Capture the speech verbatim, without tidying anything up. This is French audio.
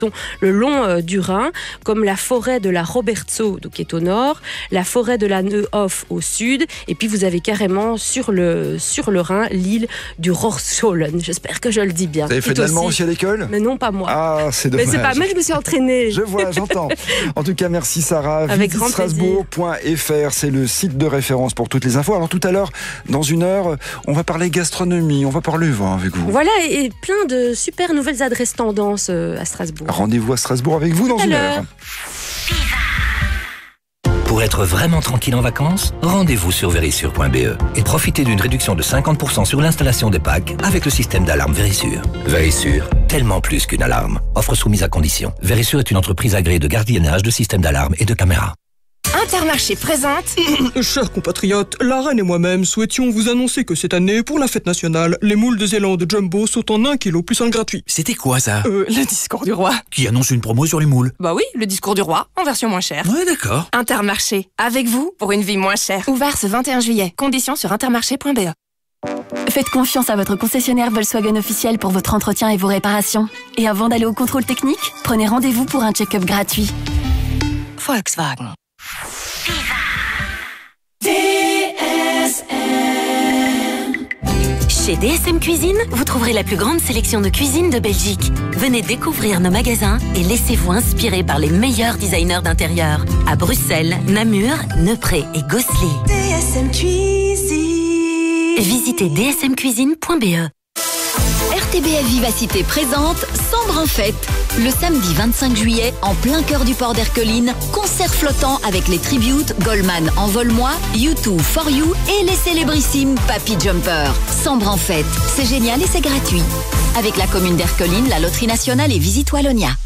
le long euh, du Rhin, comme la forêt de la Robertsau, donc, qui est au nord, la forêt de la Neuhof au sud, et puis vous avez carrément sur le, sur le Rhin l'île du Rorschollen. J'espère que je le dis bien. Vous avez fait de l'allemand aussi à l'école ? Mais non, pas moi. Ah, c'est dommage. Mais c'est pas mal, je me suis entraînée. Je vois, j'entends. En tout cas, merci Sarah. Avec grand strasbourg point f r, c'est le site de référence pour toutes les infos. Alors tout à l'heure, dans une heure, on va parler gastronomie, on va parler vin avec vous. Voilà, et, et plein de super nouvelles adresses tendances euh, à Strasbourg. Rendez-vous à Strasbourg avec vous dans une heure. Pour être vraiment tranquille en vacances, rendez-vous sur Verisure point b e et profitez d'une réduction de cinquante pour cent sur l'installation des packs avec le système d'alarme Verisure. Verisure, tellement plus qu'une alarme. Offre soumise à condition. Verisure est une entreprise agréée de gardiennage, de système d'alarme et de caméras. Intermarché présente. Chers compatriotes, la reine et moi-même souhaitions vous annoncer que cette année, pour la fête nationale, les moules de Zélande Jumbo sont en un kilo plus un gratuit. C'était quoi ça? Euh, le discours du roi. Qui annonce une promo sur les moules? Bah oui, le discours du roi, en version moins chère. Ouais, d'accord. Intermarché, avec vous pour une vie moins chère. Ouvert ce vingt et un juillet. Conditions sur intermarché point b e. Faites confiance à votre concessionnaire Volkswagen officiel pour votre entretien et vos réparations. Et avant d'aller au contrôle technique, prenez rendez-vous pour un check-up gratuit. Volkswagen. D S M. Chez D S M Cuisine, vous trouverez la plus grande sélection de cuisine de Belgique. Venez découvrir nos magasins et laissez-vous inspirer par les meilleurs designers d'intérieur. À Bruxelles, Namur, Neupré et Gosselies. D S M Cuisine. Visitez d s m cuisine point b e. R T B F Vivacité présente Sambre en fête. Le samedi vingt-cinq juillet, en plein cœur du port d'Erqueline, concert flottant avec les tributes Goldman Envole-moi, U deux For You et les célébrissimes Papy Jumper. Sambre en fête, c'est génial et c'est gratuit. Avec la commune d'Erqueline, la Loterie Nationale et Visite Wallonia.